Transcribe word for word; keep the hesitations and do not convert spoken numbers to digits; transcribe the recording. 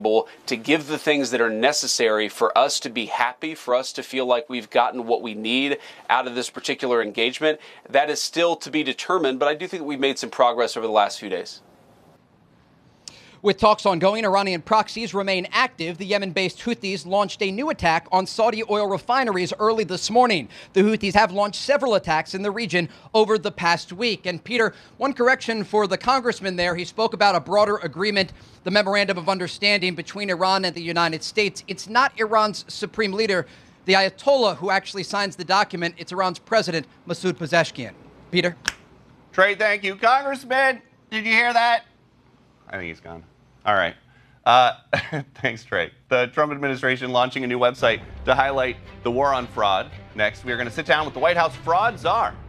to give the things that are necessary for us to be happy, for us to feel like we've gotten what we need out of this particular engagement. That is still to be determined, but I do think that we've made some progress over the last few days. With talks ongoing, Iranian proxies remain active. The Yemen-based Houthis launched a new attack on Saudi oil refineries early this morning. The Houthis have launched several attacks in the region over the past week. And Peter, one correction for the congressman there. He spoke about a broader agreement, the Memorandum of Understanding between Iran and the United States. It's not Iran's supreme leader, the Ayatollah, who actually signs the document. It's Iran's president, Masoud Pezeshkian. Peter? Trey, thank you. Congressman, did you hear that? I think he's gone. All right. Uh, thanks, Trey. The Trump administration launching a new website to highlight the war on fraud. Next, we are going to sit down with the White House fraud czar.